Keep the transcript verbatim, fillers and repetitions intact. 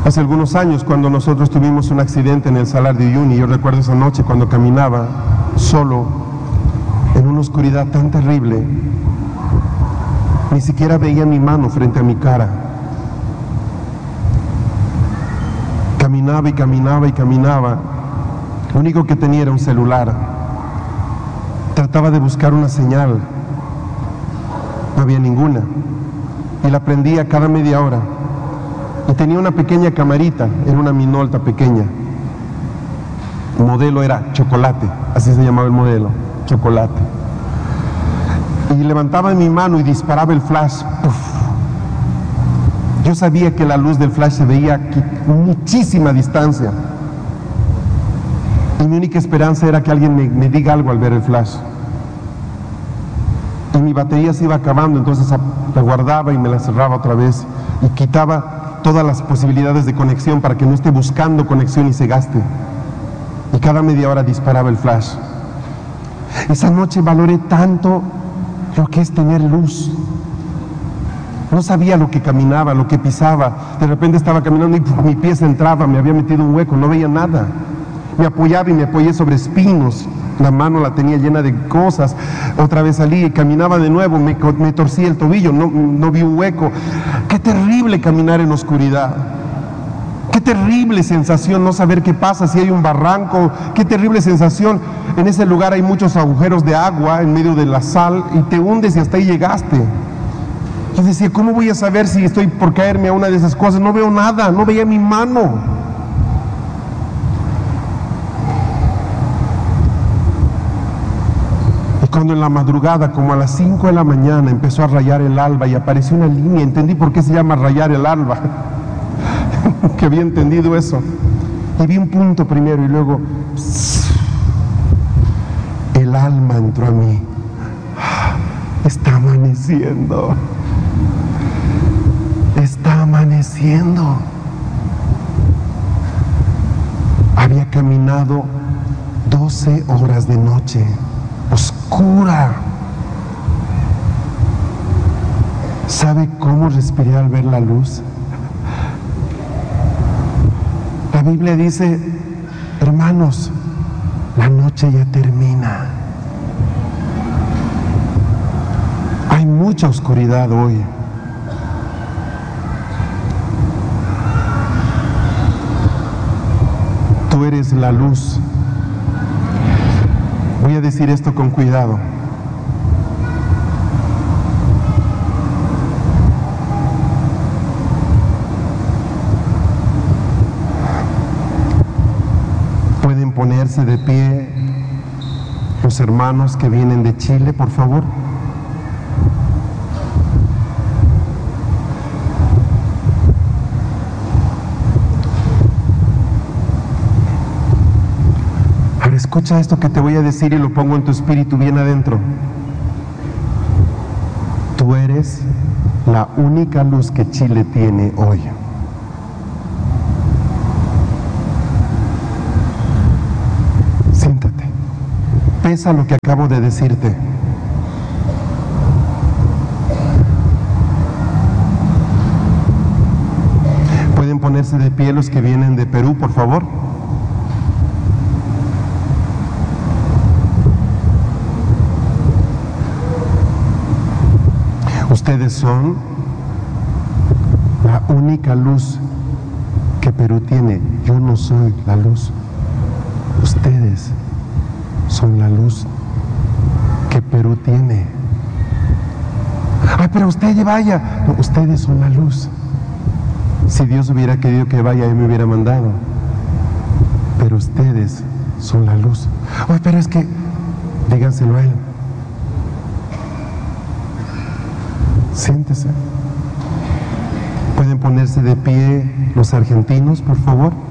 Hace algunos años, cuando nosotros tuvimos un accidente en el Salar de Uyuni, yo recuerdo esa noche cuando caminaba solo en una oscuridad tan terrible, ni siquiera veía mi mano frente a mi cara. Caminaba y caminaba y caminaba. Lo único que tenía era un celular. Trataba de buscar una señal. No había ninguna. Y la prendía cada media hora. Y tenía una pequeña camarita, era una Minolta pequeña. El modelo era Chocolate, así se llamaba el modelo, Chocolate. Y levantaba mi mano y disparaba el flash. Uf. Yo sabía que la luz del flash se veía a muchísima distancia. Y mi única esperanza era que alguien me, me diga algo al ver el flash. Y mi batería se iba acabando, entonces la guardaba y me la cerraba otra vez. Y quitaba todas las posibilidades de conexión para que no esté buscando conexión y se gaste. Y cada media hora disparaba el flash. Esa noche valoré tanto lo que es tener luz. No sabía lo que caminaba, lo que pisaba. De repente estaba caminando y ¡puf! Mi pie se entraba, me había metido un hueco, no veía nada. Me apoyaba y me apoyé sobre espinos. La mano la tenía llena de cosas. Otra vez salí y caminaba de nuevo, me, me torcí el tobillo, no, no vi un hueco. Qué terrible caminar en oscuridad. Qué terrible sensación no saber qué pasa, si hay un barranco. Qué terrible sensación. En ese lugar hay muchos agujeros de agua en medio de la sal y te hundes y hasta ahí llegaste. Yo decía, ¿cómo voy a saber si estoy por caerme a una de esas cosas? No veo nada, no veía mi mano. Cuando en la madrugada, como a las cinco de la mañana, empezó a rayar el alba y apareció una línea, entendí por qué se llama rayar el alba, que había entendido eso. Y vi un punto primero y luego pss, el alma entró a mí. Está amaneciendo. Está amaneciendo. Había caminado doce horas de noche. Oscura. ¿Sabe cómo respiré al ver la luz? La Biblia dice, hermanos, la noche ya termina. Hay mucha oscuridad hoy. Tú eres la luz. Voy a decir esto con cuidado. ¿Pueden ponerse de pie los hermanos que vienen de Chile, por favor? Escucha esto que te voy a decir y lo pongo en tu espíritu bien adentro. Tú eres la única luz que Chile tiene hoy. Siéntate. Pesa lo que acabo de decirte. ¿Pueden ponerse de pie los que vienen de Perú, por favor? Ustedes son la única luz que Perú tiene. Yo no soy la luz. Ustedes son la luz que Perú tiene. Ay, pero usted vaya. No, ustedes son la luz. Si Dios hubiera querido que vaya, Él me hubiera mandado. Pero ustedes son la luz. Ay, pero es que, díganselo a Él. Siéntese. ¿Pueden ponerse de pie los argentinos, por favor?